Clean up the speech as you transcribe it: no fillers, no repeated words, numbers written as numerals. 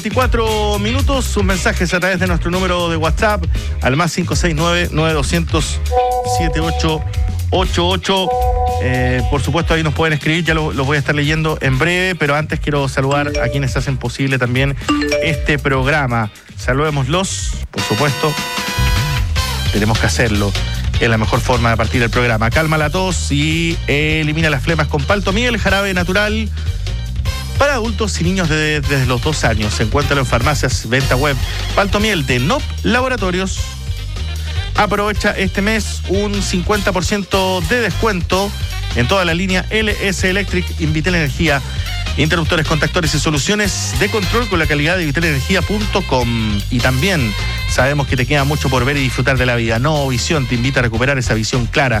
24 minutos, sus mensajes a través de nuestro número de WhatsApp al más 569-9200-7888. Por supuesto, ahí nos pueden escribir, ya los voy a estar leyendo en breve, pero antes quiero saludar a quienes hacen posible también este programa. Saludémoslos, por supuesto. Tenemos que hacerlo. Es la mejor forma de partir el programa. Calma la tos y elimina las flemas con Paltomiel, jarabe natural para adultos y niños desde los 2 años. Se encuentra en farmacias, venta web. Paltomiel de NOP Laboratorios. Aprovecha este mes un 50% de descuento en toda la línea LS Electric, Invitel Energía, interruptores, contactores y soluciones de control con la calidad de vitelergia.com. Y también sabemos que te queda mucho por ver y disfrutar de la vida. Novovisión te invita a recuperar esa visión clara